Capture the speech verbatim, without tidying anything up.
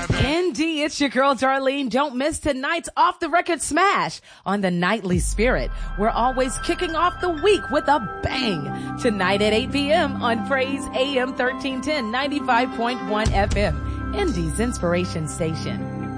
Indeed, it's your girl Darlene. Don't miss tonight's Off the Record Smash on the Nightly Spirit. We're always kicking off the week with a bang. Tonight at eight p.m. on Praise A M thirteen ten, ninety-five point one F M, Indy's Inspiration Station.